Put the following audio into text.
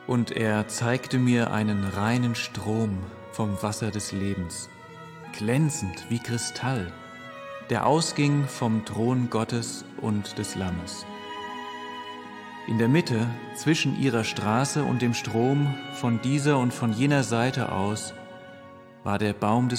Und er zeigte mir einen reinen Strom vom Wasser des Lebens, glänzend wie Kristall, der ausging vom Thron Gottes und des Lammes. In der Mitte, zwischen ihrer Straße und dem Strom, von dieser und von jener Seite aus, war der Baum